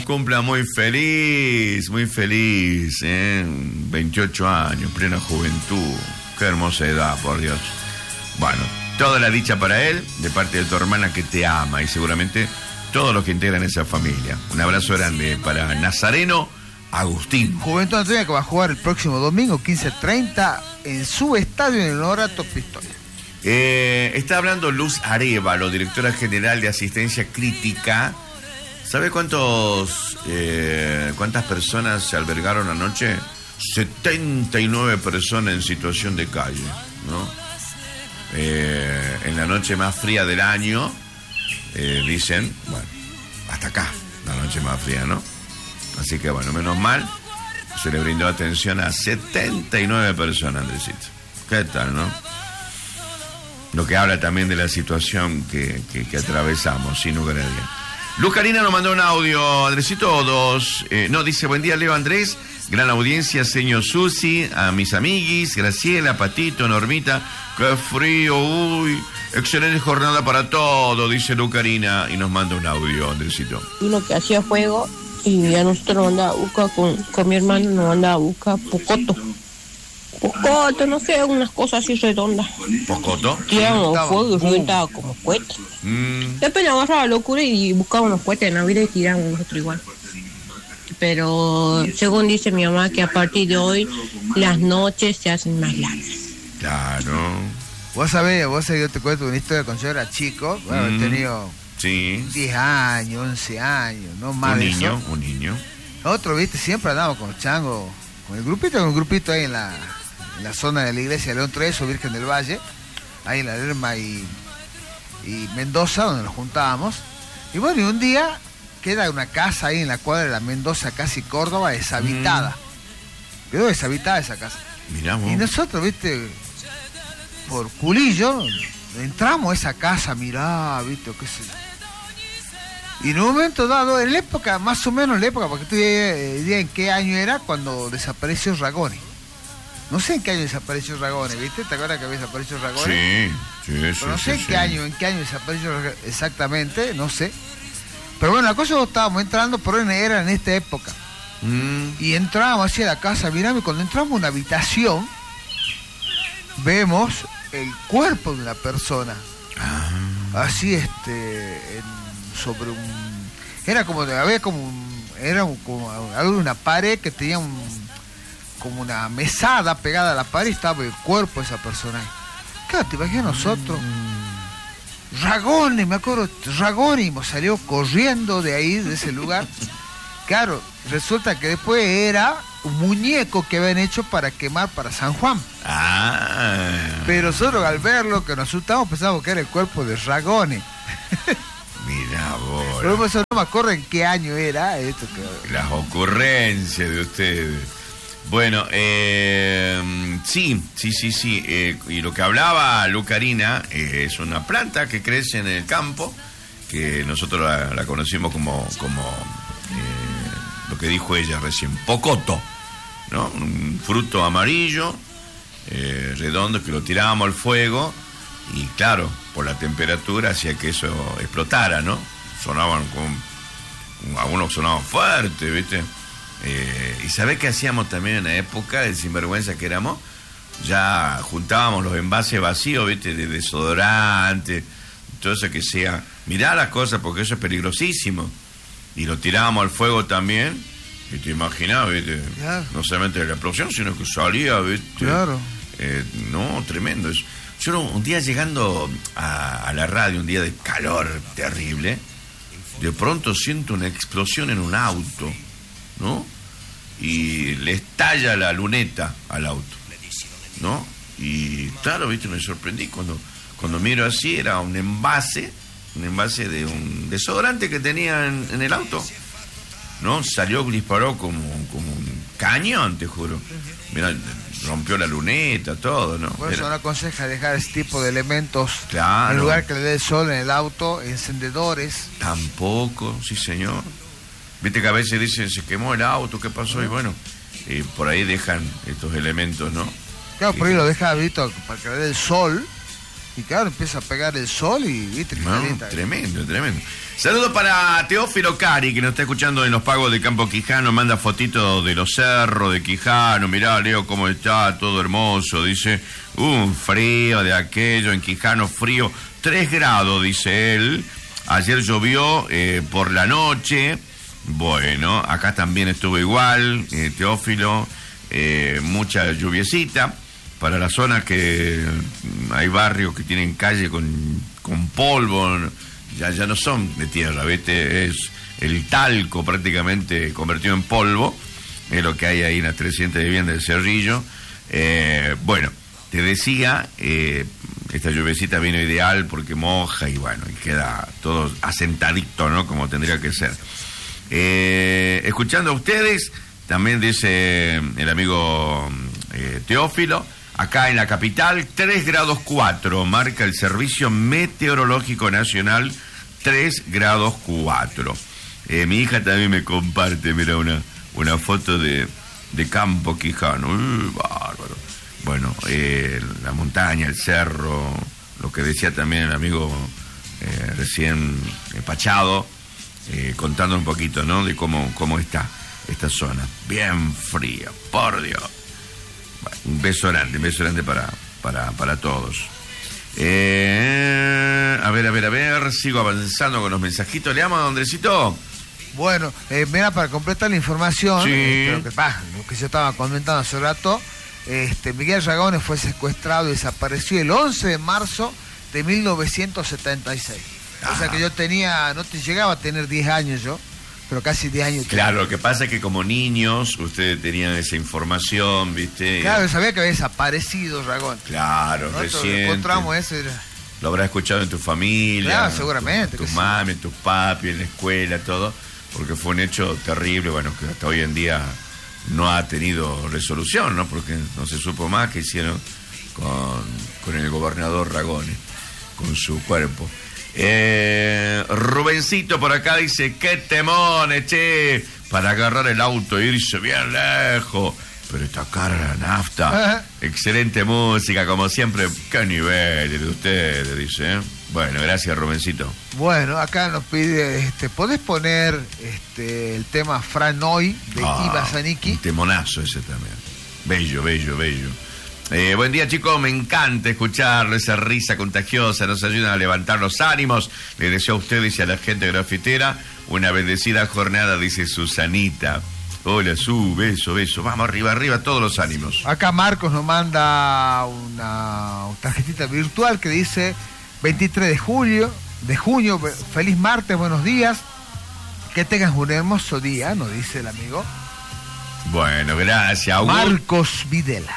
Cumpla muy feliz, 28 años, plena juventud. Qué hermosa edad, por Dios. Bueno, toda la dicha para él, de parte de tu hermana que te ama y seguramente todos los que integran esa familia. Un abrazo grande para Nazareno Agustín. Juventud Antonia, que va a jugar el próximo domingo 15:30 en su estadio en el Honorato Pistoia. Está hablando Luz Arévalo, directora general de Asistencia Crítica. ¿Sabe cuántas personas se albergaron anoche? 79 personas en situación de calle, ¿no? En la noche más fría del año, dicen, bueno, hasta acá, la noche más fría, ¿no? Así que bueno, menos mal, se le brindó atención a 79 personas, Andresito. ¿Qué tal, no? Lo que habla también de la situación que atravesamos, sin lugar a dudas. Luz Karina nos mandó un audio, Andresito, dos. Dice, buen día, Leo, Andrés. Gran audiencia, señor Susi, a mis amiguis, Graciela, Patito, Normita. Qué frío, uy. Excelente jornada para todo, dice Luz Karina. Y nos manda un audio, Andresito. Uno que hacía fuego y a nosotros nos mandaba a buscar con mi hermano, nos mandaba a buscar pocoto, no sé, unas cosas así redondas. ¿Pocoto? Tirábamos fuego y reventaba como cohetes. Después nos agarraba la locura y buscábamos los cohetes de Navidad y tirábamos nosotros igual. Pero según dice mi mamá que a partir de hoy las noches se hacen más largas. Claro. Vos sabés, yo te cuento una historia cuando yo era chico. Bueno, he tenido 10 años, 11 años, no más de eso. Un niño. Nosotros, viste, siempre andábamos con los changos, con el grupito ahí en la zona de la iglesia de León Treso, Virgen del Valle, ahí en La Lerma y Mendoza, donde nos juntábamos. Y bueno, y un día queda una casa ahí en la cuadra de la Mendoza, casi Córdoba, deshabitada. Quedó deshabitada esa casa. Miramos. Y nosotros, viste, por culillo, entramos a esa casa, mirá, viste, qué sé. Y en un momento dado, en la época, más o menos en la época, porque tú dirías en qué año era cuando desapareció Ragone. No sé en qué año desapareció Ragone, ¿viste? ¿Te acuerdas que había desaparecido Ragone? Sí. Pero no sé en qué año desapareció exactamente, no sé. Pero bueno, la cosa es que estábamos entrando, pero era en esta época. Y entrábamos hacia la casa, mirame, cuando entramos a una habitación, vemos el cuerpo de una persona. Así, sobre un... Era como, había como algo de una pared que tenía como una mesada pegada a la pared y estaba el cuerpo de esa persona. Claro, te imaginas nosotros. Ragone, me acuerdo, Ragone salió corriendo de ahí, de ese lugar. Claro, resulta que después era un muñeco que habían hecho para quemar para San Juan. Pero nosotros al verlo, que nos asustamos, pensamos que era el cuerpo de Ragone. Mira vos. Pero eso no me acuerdo en qué año era esto. Las ocurrencias de ustedes. Bueno, sí. Y lo que hablaba Lucarina es una planta que crece en el campo, que nosotros la conocimos como lo que dijo ella recién, pocoto, ¿no? Un fruto amarillo, redondo, que lo tirábamos al fuego y claro, por la temperatura hacía que eso explotara, ¿no? Sonaban algunos sonaban fuertes, ¿viste? Y ¿sabés qué hacíamos también en la época de sinvergüenza que éramos? Ya juntábamos los envases vacíos, ¿viste? De desodorante, todo eso que sea. Mirá las cosas porque eso es peligrosísimo. Y lo tirábamos al fuego también. Y te imaginás, ¿viste? Claro. No solamente la explosión, sino que salía, ¿viste? Claro. No, tremendo eso. Yo un día llegando a la radio, un día de calor terrible, de pronto siento una explosión en un auto, ¿no? Y le estalla la luneta al auto, ¿no? Y claro, viste, me sorprendí cuando miro así, era un envase de un desodorante que tenía en el auto, ¿no? Salió, disparó como un cañón, te juro. Mira, rompió la luneta, todo, ¿no? Por eso no aconseja dejar ese tipo de elementos, claro, en lugar que le dé el sol en el auto, encendedores. Tampoco, sí señor. Viste que a veces dicen, se quemó el auto, ¿qué pasó? Y bueno, por ahí dejan estos elementos, ¿no? Claro, por ahí lo deja abierto para que le dé el sol y claro, empieza a pegar el sol y viste que calienta. Tremendo. Saludos para Teófilo Cari, que nos está escuchando en los pagos de Campo Quijano, manda fotitos de los cerros de Quijano. Mirá, Leo, cómo está, todo hermoso, dice. Un frío de aquello, en Quijano frío, 3 grados, dice él. Ayer llovió por la noche. Bueno, acá también estuvo igual, Teófilo, mucha lluviecita. Para las zonas que hay barrios que tienen calle con polvo, ya no son de tierra, ¿viste? Es el talco prácticamente convertido en polvo, es lo que hay ahí en las 300 viviendas del Cerrillo. Bueno, te decía, esta lluviecita vino ideal porque moja y bueno, y queda todo asentadito, ¿no? Como tendría que ser. Escuchando a ustedes, también dice el amigo Teófilo, acá en la capital, 3 grados 4, marca el Servicio Meteorológico Nacional, 3 grados 4. Mi hija también me comparte, mira, una foto de Campo Quijano. Bárbaro. Bueno, la montaña, el cerro, lo que decía también el amigo recién Pachado, contando un poquito, ¿no? De cómo está esta zona. Bien fría, por Dios. Un beso grande para todos. A ver, sigo avanzando con los mensajitos. ¿Le amo a Andresito? Bueno, mira, para completar la información, sí. Lo que yo estaba comentando hace rato, Miguel Ragones fue secuestrado y desapareció el 11 de marzo de 1976. O sea que yo no te llegaba a tener 10 años yo, pero casi 10 años. Claro, lo que pasa es que como niños ustedes tenían esa información, ¿viste? Claro, sabía que había desaparecido Ragón. Claro, recién. Encontramos ese. Lo habrás escuchado en tu familia. Claro, seguramente. Tus mami, tus papi, en la escuela, todo. Porque fue un hecho terrible, bueno, que hasta hoy en día no ha tenido resolución, ¿no? Porque no se supo más qué hicieron con el gobernador Ragones, con su cuerpo. Rubencito por acá dice, qué temones, che, para agarrar el auto e irse bien lejos, pero está cara la nafta. Ajá. Excelente música, como siempre. Qué nivel de ustedes, dice, ¿eh? Bueno, gracias, Rubencito. Bueno, acá nos pide, ¿podés poner el tema Fran Hoy de Iva Zanicki? Un temonazo ese también. Bello. Buen día, chicos, me encanta escucharlo, esa risa contagiosa, nos ayudan a levantar los ánimos. Le deseo a ustedes y a la gente grafitera una bendecida jornada, dice Susanita. Hola, beso, vamos arriba, todos los ánimos. Acá Marcos nos manda una tarjetita virtual que dice 23 de junio, feliz martes, buenos días, que tengas un hermoso día, nos dice el amigo. Bueno, gracias. Marcos Videla.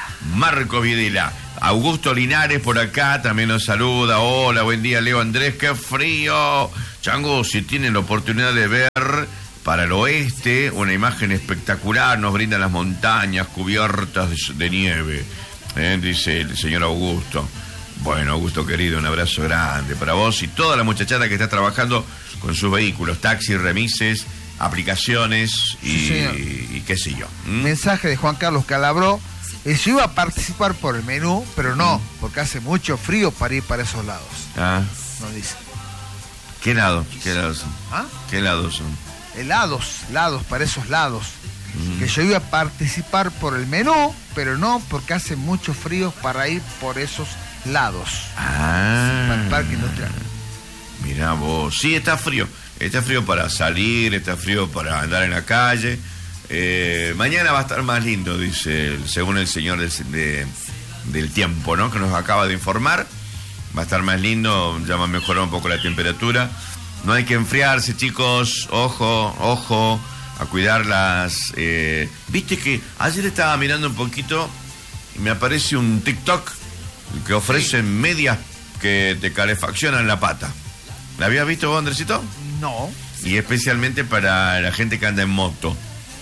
Augusto Linares por acá también nos saluda. Hola, buen día, Leo Andrés, qué frío. Chango, si tienen la oportunidad de ver para el oeste una imagen espectacular, nos brindan las montañas cubiertas de nieve, dice el señor Augusto. Bueno, Augusto querido, un abrazo grande para vos y toda la muchachada que está trabajando con sus vehículos, taxis, remises, aplicaciones y qué sé yo. Mensaje de Juan Carlos Calabró. Yo iba a participar por el menú, pero no, porque hace mucho frío para ir para esos lados. Nos dice. ¿Qué lados son? ¿Ah? ¿Qué lados son? Lados, para esos lados. Que yo iba a participar por el menú, pero no, porque hace mucho frío para ir por esos lados. Para el parque industrial. Mirá vos, sí, está frío para salir, está frío para andar en la calle. Mañana va a estar más lindo, dice, según el señor del tiempo, ¿no? Que nos acaba de informar. Va a estar más lindo, ya va a mejorar un poco la temperatura. No hay que enfriarse, chicos, ojo, a cuidar las... Viste que ayer estaba mirando un poquito y me aparece un TikTok que ofrecen medias que te calefaccionan la pata. ¿La habías visto vos, Andresito? No. Y especialmente para la gente que anda en moto.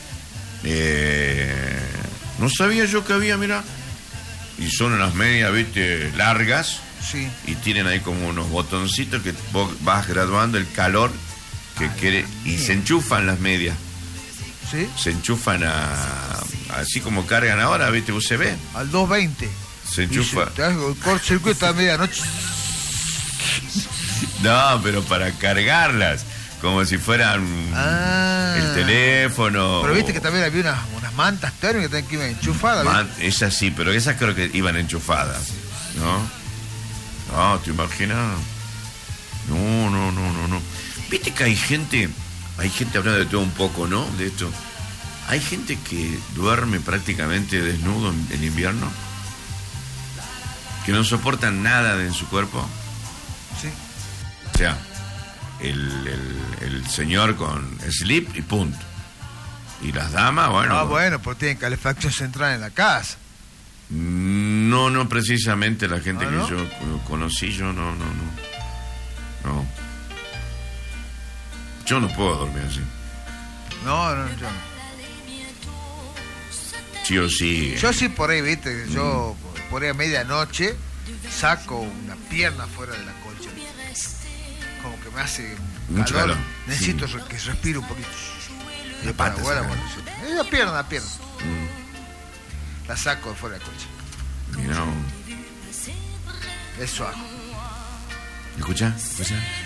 No sabía yo que había, mira. Y son unas medias, viste, largas. Sí. Y tienen ahí como unos botoncitos que vos vas graduando el calor que quiere. Y se enchufan las medias. ¿Sí? Se enchufan así como cargan ahora, viste, USB. Al 220. Se enchufa. Te hago el cortocircuito a medianoche. No, pero para cargarlas, como si fueran el teléfono. Pero viste que también había unas mantas térmicas que iban enchufadas. Esas sí, pero esas creo que iban enchufadas, ¿no? No, ¿te imaginas? No. Viste que hay gente hablando de todo un poco, ¿no? De esto. Hay gente que duerme prácticamente desnudo en invierno, que no soportan nada en su cuerpo. Sí. O sea, el señor con slip y punto. Y las damas, bueno. Bueno, pues tienen calefacción central en la casa. No precisamente la gente que yo conocí, yo no. Yo no puedo dormir así. No, yo no. Sí o sí. Yo sí por ahí, viste, yo por ahí a medianoche saco una pierna fuera de la colcha. Como que me hace mucho calor. calor. Necesito que respire un poquito. La pata. Sí. La pierna. La saco de fuera de la colcha. Mira. Eso hago. ¿Escucha?